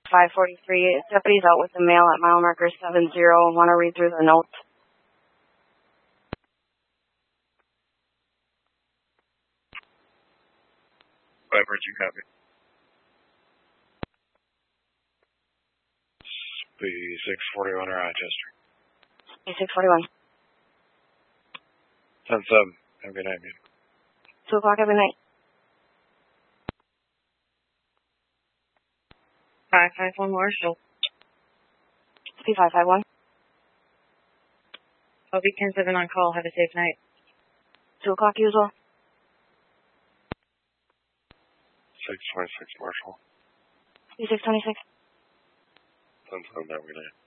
543. Deputy's out with the mail at mile marker 70. Want to read through the notes. Whatever you copy. B641 Rochester. B641. 10-7. Have a good night, man. 2 o'clock every night. 551 Marshall. P551. I'll be 10-7 on call. Have a safe night. 2 o'clock usual. 626 Marshall. B626. 10-7 every night.